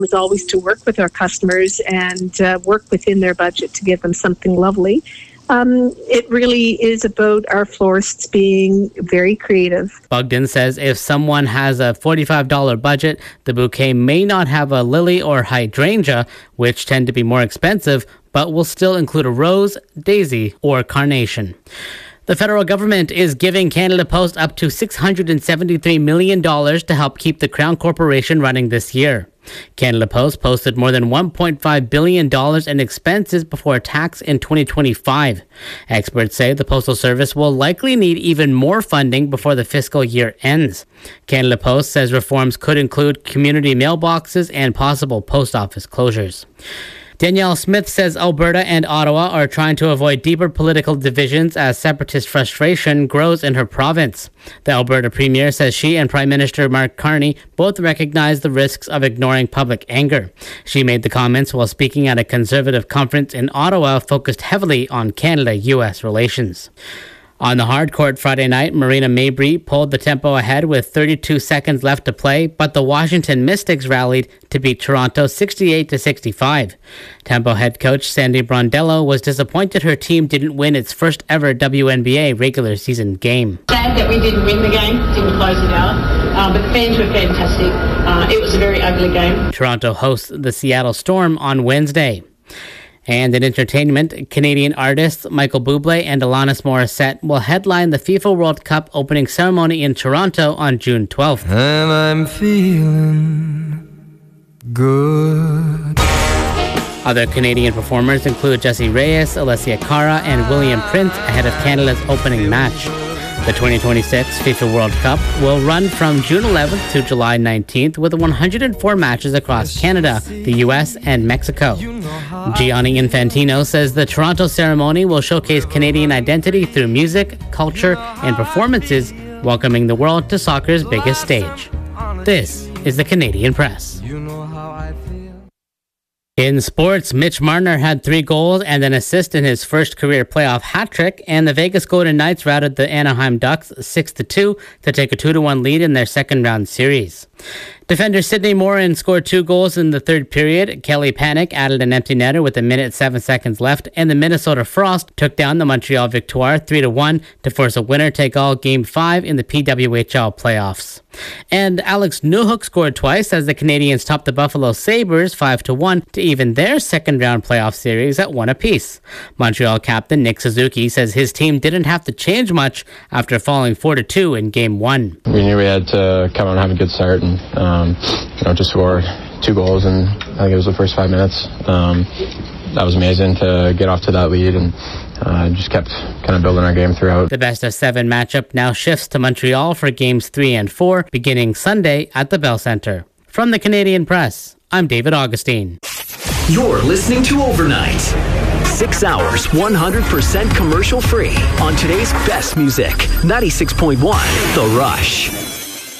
is always to work with our customers and work within their budget to give them something lovely. It really is about our florists being very creative. Bogdan says if someone has a $45 budget, the bouquet may not have a lily or hydrangea, which tend to be more expensive, but will still include a rose, daisy, or carnation. The federal government is giving Canada Post up to $673 million to help keep the Crown Corporation running this year. Canada Post posted more than $1.5 billion in expenses before tax in 2025. Experts say the Postal Service will likely need even more funding before the fiscal year ends. Canada Post says reforms could include community mailboxes and possible post office closures. Danielle Smith says Alberta and Ottawa are trying to avoid deeper political divisions as separatist frustration grows in her province. The Alberta Premier says she and Prime Minister Mark Carney both recognize the risks of ignoring public anger. She made the comments while speaking at a Conservative conference in Ottawa focused heavily on Canada-US relations. On the hard court Friday night, Marina Mabrey pulled the tempo ahead with 32 seconds left to play, but the Washington Mystics rallied to beat Toronto 68-65. Tempo head coach Sandy Brondello was disappointed her team didn't win its first ever WNBA regular season game. Sad that we didn't win the game, didn't close it out, but the fans were fantastic. It was a very ugly game. Toronto hosts the Seattle Storm on Wednesday. And in entertainment, Canadian artists Michael Bublé and Alanis Morissette will headline the FIFA World Cup opening ceremony in Toronto on June 12th. And I'm feeling good. Other Canadian performers include Jessie Reyes, Alessia Cara, and William Prince ahead of Canada's opening match. The 2026 FIFA World Cup will run from June 11th to July 19th with 104 matches across Canada, the US, and Mexico. Gianni Infantino says the Toronto ceremony will showcase Canadian identity through music, culture, and performances, welcoming the world to soccer's biggest stage. This is the Canadian Press. In sports, Mitch Marner had 3 goals and an assist in his first career playoff hat-trick, and the Vegas Golden Knights routed the Anaheim Ducks 6-2 to take a 2-1 lead in their second-round series. Defender Sidney Morin scored 2 goals in the third period. Kelly Panic added an empty netter with 1:07 left, and the Minnesota Frost took down the Montreal Victoire 3-1 to force a winner-take-all Game 5 in the PWHL playoffs. And Alex Newhook scored twice as the Canadians topped the Buffalo Sabres 5-1 to even their second-round playoff series at 1 apiece. Montreal captain Nick Suzuki says his team didn't have to change much after falling 4-2 in Game 1. We knew we had to come out and have a good start and just score 2 goals in, I think it was the first 5 minutes. That was amazing to get off to that lead and just kept kind of building our game throughout. The best-of-7 matchup now shifts to Montreal for Games 3 and 4, beginning Sunday at the Bell Centre. From the Canadian Press, I'm David Augustine. You're listening to Overnight. 6 hours, 100% commercial-free on today's best music. 96.1 The Rush.